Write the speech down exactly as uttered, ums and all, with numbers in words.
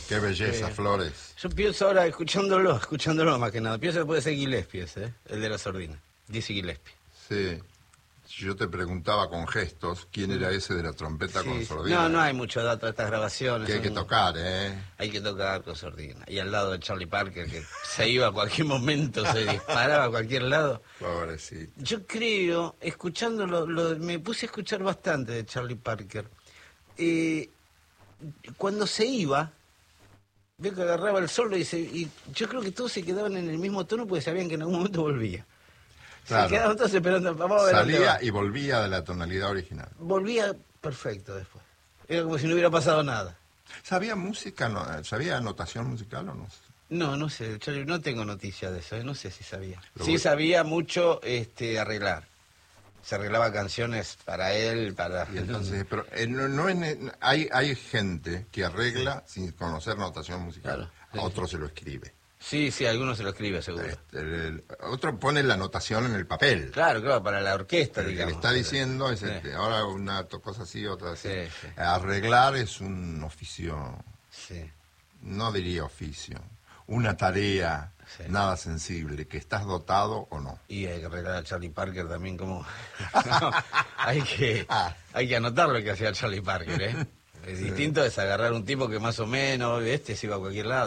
Qué belleza, Eh, Flores. Yo pienso ahora, escuchándolo, escuchándolo más que nada, pienso que puede ser Gillespie ese, ¿eh? El de la sordina, Dizzy Gillespie. Sí. Yo te preguntaba con gestos quién era ese de la trompeta Sí, con sí. sordina. No, no hay mucho dato de estas grabaciones. Que hay que son- tocar, ¿eh? Hay que tocar con sordina. Y al lado de Charlie Parker, que se iba a cualquier momento, se disparaba a cualquier lado. Pobrecito. Yo creo, escuchándolo, lo- me puse a escuchar bastante de Charlie Parker. Eh, cuando se iba, veo que agarraba el solo y, se, y yo creo que todos se quedaban en el mismo tono porque sabían que en algún momento volvía. Claro. Se quedaban todos esperando, vamos a ver dónde Salía va. y volvía de la tonalidad original. Volvía perfecto después. Era como si no hubiera pasado nada. ¿Sabía música? No, ¿Sabía notación musical o no? No, no sé, Charlie, no tengo noticia de eso, ¿eh? No sé si sabía. Pero Sí bueno. sabía mucho este, arreglar. Se arreglaba canciones para él, para... Y entonces, pero eh, no, no es ne- hay, hay gente que arregla sin conocer notación musical. Claro, sí, A otro se lo escribe. Sí, sí, algunos se lo escribe, seguro. Este, el- el- otro pone la notación en el papel. Claro, claro, para la orquesta, El que digamos. le está diciendo es Sí. este, ahora una to- cosa así, otra así. Sí, sí. Arreglar es un oficio, Sí, no diría oficio, una tarea Sí. nada sensible, que estás dotado o no. y hay que arreglar a Charlie Parker también como... No, hay, que, Ah. hay que anotar lo que hacía Charlie Parker, ¿eh? Es distinto es agarrar un tipo que más o menos, este se iba a cualquier lado.